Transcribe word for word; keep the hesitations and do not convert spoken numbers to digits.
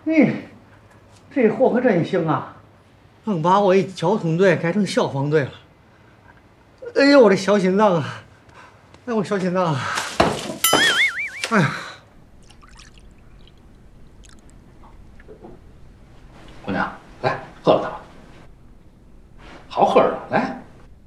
哎，这货可真行啊，能把我一交通队改成消防队了。哎呦，我的小心脏啊！哎，我小心脏啊！哎呀， 姑娘，来喝了它。